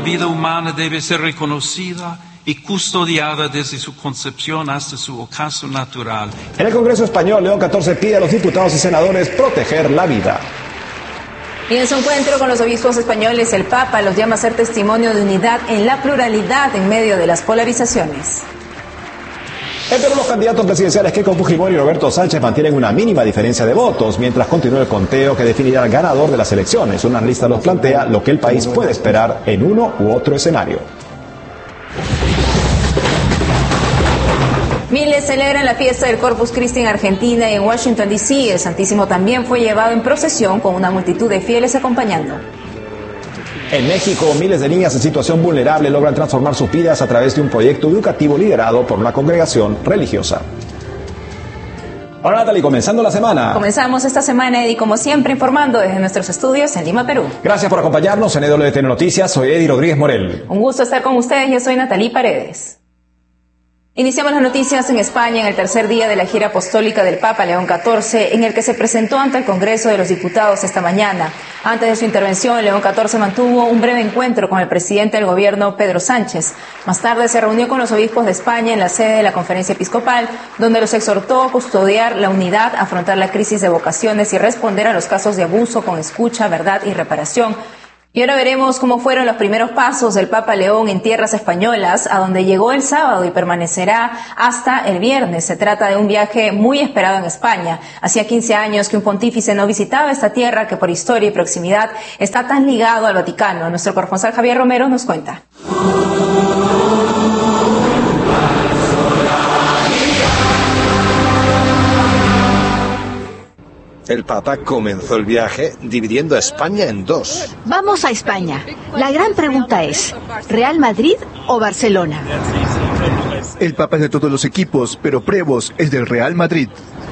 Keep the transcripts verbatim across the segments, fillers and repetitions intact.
vida humana debe ser reconocida y custodiada desde su concepción hasta su ocaso natural. En el Congreso español, León catorce pide a los diputados y senadores proteger la vida. Y en su encuentro con los obispos españoles, el Papa los llama a ser testimonio de unidad en la pluralidad en medio de las polarizaciones. En Perú, los candidatos presidenciales Keiko Fujimori y Roberto Sánchez mantienen una mínima diferencia de votos, mientras continúa el conteo que definirá al ganador de las elecciones. Una lista nos plantea lo que el país puede esperar en uno u otro escenario. Miles celebran la fiesta del Corpus Christi en Argentina y en Washington, D C El Santísimo también fue llevado en procesión con una multitud de fieles acompañando. En México, miles de niñas en situación vulnerable logran transformar sus vidas a través de un proyecto educativo liderado por una congregación religiosa. Hola Natalie, comenzando la semana. Comenzamos esta semana, y como siempre, informando desde nuestros estudios en Lima, Perú. Gracias por acompañarnos en E W T N Noticias. Soy Eddie Rodríguez Morel. Un gusto estar con ustedes. Yo soy Natalie Paredes. Iniciamos las noticias en España en el tercer día de la gira apostólica del Papa León catorce, en el que se presentó ante el Congreso de los Diputados esta mañana. Antes de su intervención, León catorce mantuvo un breve encuentro con el presidente del gobierno, Pedro Sánchez. Más tarde se reunió con los obispos de España en la sede de la Conferencia Episcopal, donde los exhortó a custodiar la unidad, afrontar la crisis de vocaciones y responder a los casos de abuso con escucha, verdad y reparación. Y ahora veremos cómo fueron los primeros pasos del Papa León en tierras españolas, a donde llegó el sábado y permanecerá hasta el viernes. Se trata de un viaje muy esperado en España. Hacía quince años que un pontífice no visitaba esta tierra que por historia y proximidad está tan ligado al Vaticano. Nuestro corresponsal Javier Romero nos cuenta. El Papa comenzó el viaje dividiendo a España en dos. Vamos a España. La gran pregunta es, ¿Real Madrid o Barcelona? El Papa es de todos los equipos, pero Prevost es del Real Madrid.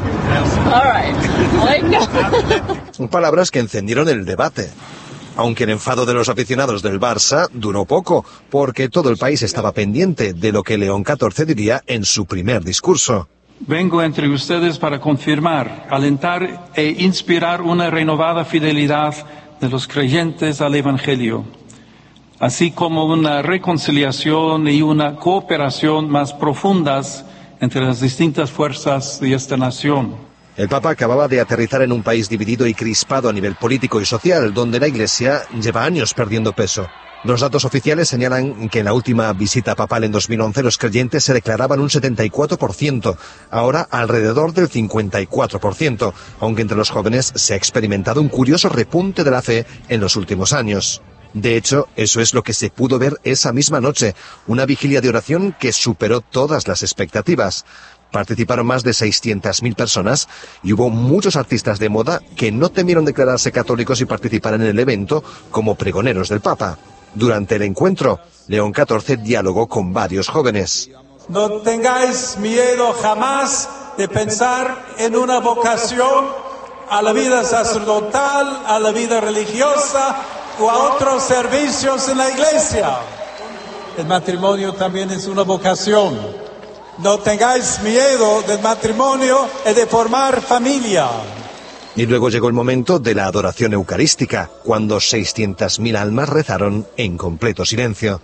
Palabras que encendieron el debate. Aunque el enfado de los aficionados del Barça duró poco, porque todo el país estaba pendiente de lo que León catorce diría en su primer discurso. Vengo entre ustedes para confirmar, alentar e inspirar una renovada fidelidad de los creyentes al Evangelio, así como una reconciliación y una cooperación más profundas entre las distintas fuerzas de esta nación. El Papa acababa de aterrizar en un país dividido y crispado a nivel político y social, donde la Iglesia lleva años perdiendo peso. Los datos oficiales señalan que en la última visita papal en dos mil once los creyentes se declaraban un setenta y cuatro por ciento, ahora alrededor del cincuenta y cuatro por ciento, aunque entre los jóvenes se ha experimentado un curioso repunte de la fe en los últimos años. De hecho, eso es lo que se pudo ver esa misma noche, una vigilia de oración que superó todas las expectativas. Participaron más de seiscientas mil personas y hubo muchos artistas de moda que no temieron declararse católicos y participar en el evento como pregoneros del Papa. Durante el encuentro, León catorce dialogó con varios jóvenes. No tengáis miedo jamás de pensar en una vocación a la vida sacerdotal, a la vida religiosa o a otros servicios en la iglesia. El matrimonio también es una vocación. No tengáis miedo del matrimonio y de formar familia. Y luego llegó el momento de la adoración eucarística, cuando seiscientas mil almas rezaron en completo silencio.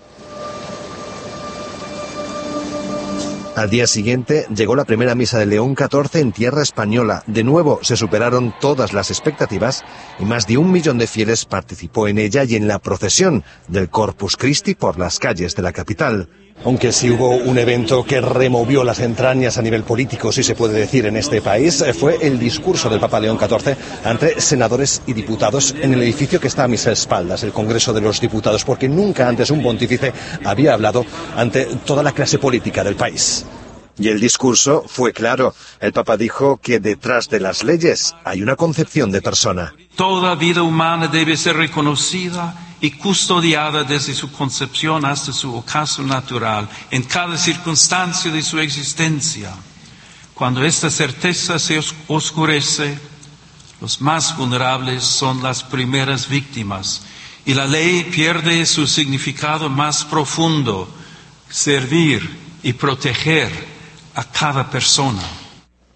Al día siguiente llegó la primera misa de León catorce en tierra española. De nuevo se superaron todas las expectativas y más de un millón de fieles participó en ella y en la procesión del Corpus Christi por las calles de la capital. Aunque sí hubo un evento que removió las entrañas a nivel político, si se puede decir, en este país, fue el discurso del Papa León catorce ante senadores y diputados en el edificio que está a mis espaldas, el Congreso de los Diputados, porque nunca antes un pontífice había hablado ante toda la clase política del país. Y el discurso fue claro. El Papa dijo que detrás de las leyes hay una concepción de persona. Toda vida humana debe ser reconocida y custodiada desde su concepción hasta su ocaso natural, en cada circunstancia de su existencia. Cuando esta certeza se oscurece, los más vulnerables son las primeras víctimas, y la ley pierde su significado más profundo, servir y proteger a cada persona.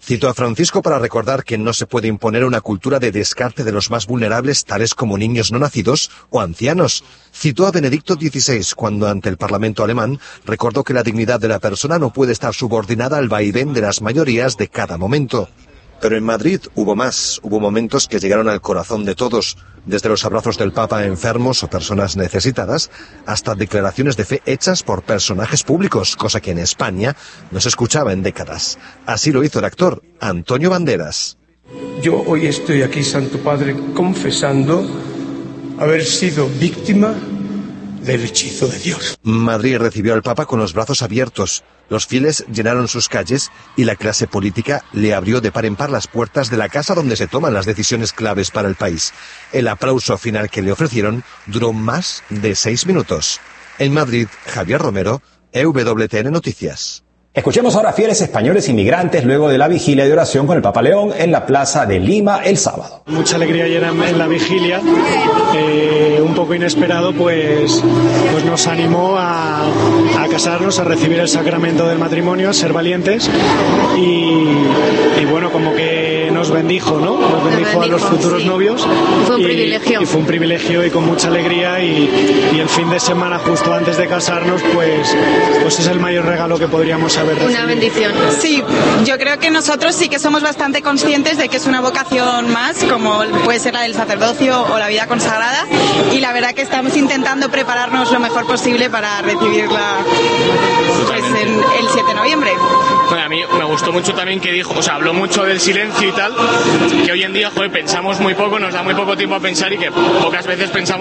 Citó a Francisco para recordar que no se puede imponer una cultura de descarte de los más vulnerables, tales como niños no nacidos o ancianos. Citó a Benedicto dieciséis cuando ante el Parlamento alemán recordó que la dignidad de la persona no puede estar subordinada al vaivén de las mayorías de cada momento. Pero en Madrid hubo más, hubo momentos que llegaron al corazón de todos, desde los abrazos del Papa a enfermos o personas necesitadas, hasta declaraciones de fe hechas por personajes públicos, cosa que en España no se escuchaba en décadas. Así lo hizo el actor Antonio Banderas. Yo hoy estoy aquí, Santo Padre, confesando haber sido víctima del hechizo de Dios. Madrid recibió al Papa con los brazos abiertos. Los fieles llenaron sus calles y la clase política le abrió de par en par las puertas de la casa donde se toman las decisiones claves para el país. El aplauso final que le ofrecieron duró más de seis minutos. En Madrid, Javier Romero, E W T N Noticias. Escuchemos ahora a fieles españoles inmigrantes luego de la vigilia de oración con el Papa León en la plaza de Lima el sábado. Mucha alegría ayer en la vigilia, eh, un poco inesperado, pues, pues nos animó a, a casarnos, a recibir el sacramento del matrimonio, a ser valientes y, y bueno, como que nos bendijo, ¿no? Nos bendijo a los futuros sí. novios. Fue un y, privilegio. Y fue un privilegio y con mucha alegría y, y el fin de semana justo antes de casarnos, pues, pues es el mayor regalo que podríamos haber. Una bendición. Sí, yo creo que nosotros sí que somos bastante conscientes de que es una vocación más, como puede ser la del sacerdocio o la vida consagrada, y la verdad que estamos intentando prepararnos lo mejor posible para recibirla pues, en el siete de noviembre. Bueno, a mí me gustó mucho también que dijo, o sea, habló mucho del silencio y tal, que hoy en día, joder, pensamos muy poco, nos da muy poco tiempo a pensar y que pocas veces pensamos